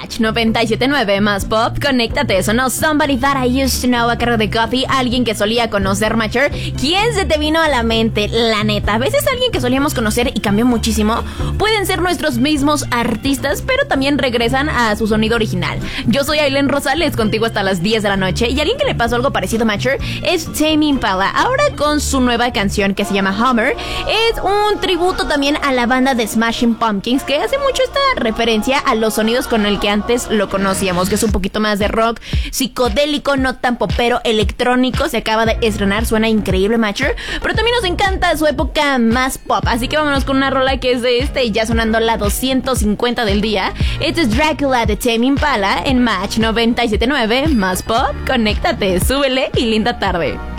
Match 97.9 más pop, conéctate. Sonó Somebody That I Used to Know a cargo de Coffee, alguien que solía conocer, Matcher. ¿Quién se te vino a la mente? La neta, a veces alguien que solíamos conocer y cambió muchísimo pueden ser nuestros mismos artistas, pero también regresan a su sonido original. Yo soy Aileen Rosales, contigo hasta las 10 de la noche, y alguien que le pasó algo parecido, Matcher, es Tame Impala. Ahora con su nueva canción que se llama Hummer, es un tributo también a la banda de Smashing Pumpkins, que hace mucho esta referencia a los sonidos con el que antes lo conocíamos, que es un poquito más de rock psicodélico, no tan popero, electrónico. Se acaba de estrenar, suena increíble, Matcher, pero también nos encanta su época más pop, así que vámonos con una rola que es de y ya sonando la 250 del día. Este es Dracula de Tame Impala en Match 97.9 más pop, conéctate, súbele y linda tarde.